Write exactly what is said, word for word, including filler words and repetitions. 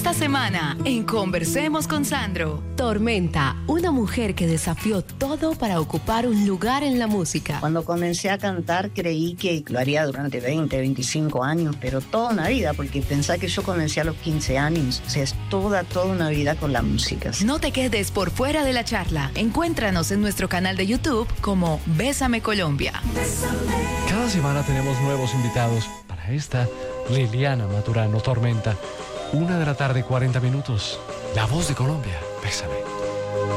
Esta semana, en Conversemos con Sandro. Tormenta, una mujer que desafió todo para ocupar un lugar en la música. Cuando comencé a cantar creí que lo haría durante veinte, veinticinco años, pero toda una vida, porque pensé que yo comencé a los quince años. O sea, es toda, toda una vida con la música. No te quedes por fuera de la charla. Encuéntranos en nuestro canal de YouTube como Bésame Colombia. Cada semana tenemos nuevos invitados. Para esta, Liliana Maturano, Tormenta. Una de la tarde, cuarenta minutos. La voz de Colombia. Bésame.